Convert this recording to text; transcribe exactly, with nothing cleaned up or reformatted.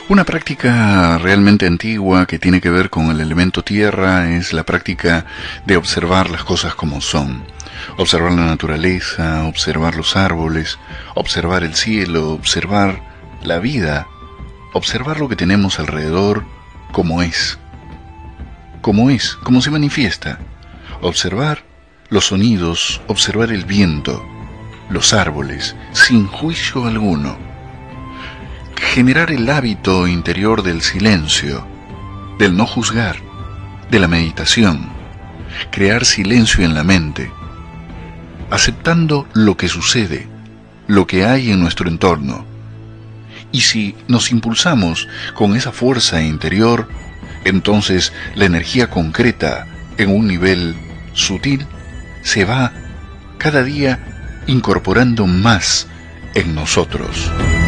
Una práctica realmente antigua que tiene que ver con el elemento tierra es la práctica de observar las cosas como son. Observar la naturaleza, observar los árboles, observar el cielo, observar la vida, observar lo que tenemos alrededor como es. Como es, como se manifiesta. Observar los sonidos, observar el viento, los árboles, sin juicio alguno. Generar el hábito interior del silencio, del no juzgar, de la meditación. Crear silencio en la mente, aceptando lo que sucede, lo que hay en nuestro entorno. Y si nos impulsamos con esa fuerza interior, entonces la energía concreta en un nivel sutil se va cada día incorporando más en nosotros.